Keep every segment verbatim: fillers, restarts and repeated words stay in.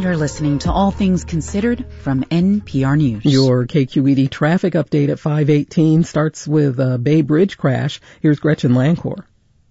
You're listening to All Things Considered from N P R News. Your K Q E D traffic update at five eighteen starts with a Bay Bridge crash. Here's Gretchen Lancor.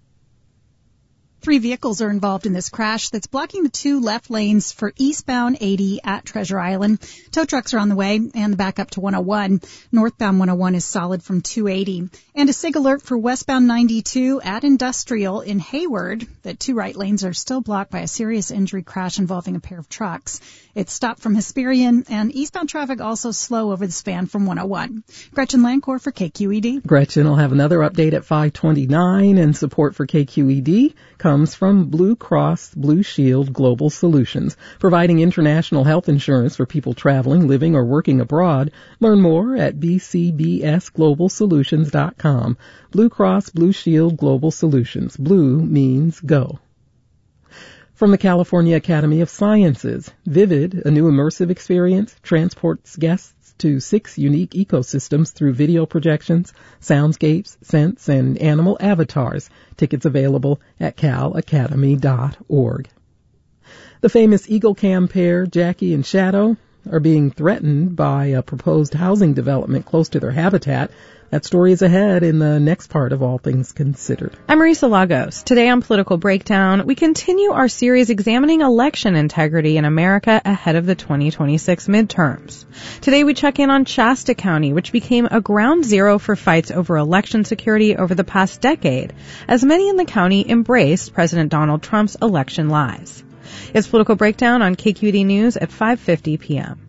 Three vehicles are involved in this crash that's blocking the two left lanes for eastbound eighty at Treasure Island. Tow trucks are on the way and the backup to one oh one. Northbound one oh one is solid from two eighty. And a SIG alert for westbound ninety-two at Industrial in Hayward. The two right lanes are still blocked by a serious injury crash involving a pair of trucks. It's stopped from Hesperian, and eastbound traffic also slow over the span from one oh one. Gretchen Lancor for K Q E D. Gretchen will have another update at five twenty-nine, and support for K Q E D comes from Blue Cross Blue Shield Global Solutions, providing international health insurance for people traveling, living, or working abroad. Learn more at b c b s global solutions dot com. Blue Cross Blue Shield Global Solutions. Blue means go. From the California Academy of Sciences, Vivid, a new immersive experience, transports guests to six unique ecosystems through video projections, soundscapes, scents, and animal avatars. Tickets available at cal academy dot org. The famous Eagle Cam pair, Jackie and Shadow, are being threatened by a proposed housing development close to their habitat. That story is ahead in the next part of All Things Considered. I'm Marisa Lagos. Today on Political Breakdown, we continue our series examining election integrity in America ahead of the twenty twenty-six midterms. Today we check in on Shasta County, which became a ground zero for fights over election security over the past decade, as many in the county embraced President Donald Trump's election lies. It's Political Breakdown on K Q E D News at five fifty p.m.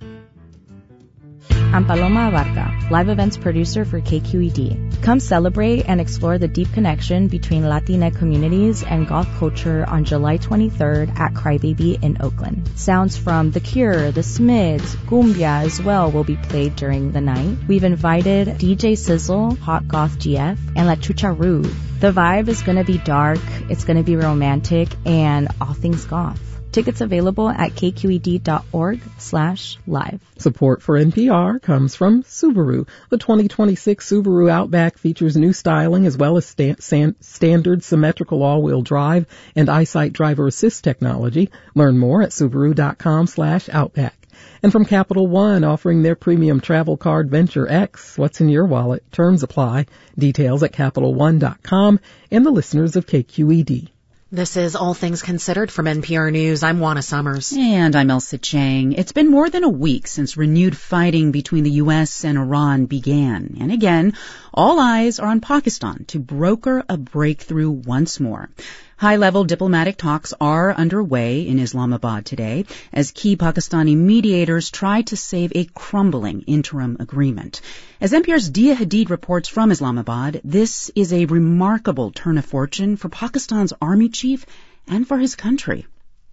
I'm Paloma Abarca, live events producer for K Q E D. Come celebrate and explore the deep connection between Latinx communities and goth culture on July twenty-third at Crybaby in Oakland. Sounds from The Cure, The Smiths, Cumbia as well will be played during the night. We've invited D J Sizzle, Hot Goth G F, and La Chucharu. The vibe is going to be dark, it's going to be romantic, and all things goth. Tickets available at k q e d dot org slash live. Support for N P R comes from Subaru. The twenty twenty-six Subaru Outback features new styling as well as sta- san- standard symmetrical all-wheel drive and EyeSight driver assist technology. Learn more at subaru dot com slash outback. And from Capital One, offering their premium travel card Venture X. What's in your wallet? Terms apply. Details at capital one dot com and the listeners of K Q E D. This is All Things Considered from N P R News. I'm Juana Summers. And I'm Elsa Chang. It's been more than a week since renewed fighting between the U S and Iran began. And again, all eyes are on Pakistan to broker a breakthrough once more. High-level diplomatic talks are underway in Islamabad today as key Pakistani mediators try to save a crumbling interim agreement. As N P R's Dia Hadid reports from Islamabad, this is a remarkable turn of fortune for Pakistan's army chief and for his country.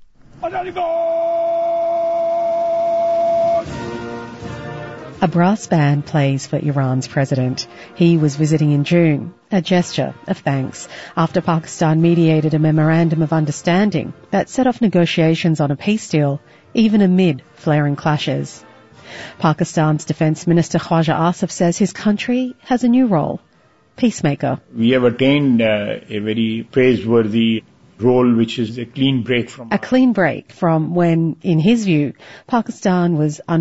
A brass band plays for Iran's president. He was visiting in June, a gesture of thanks after Pakistan mediated a memorandum of understanding that set off negotiations on a peace deal, even amid flaring clashes. Pakistan's Defense Minister Khwaja Asif says his country has a new role, peacemaker. We have attained uh, a very praiseworthy role, which is a clean break from... A clean break from when, in his view, Pakistan was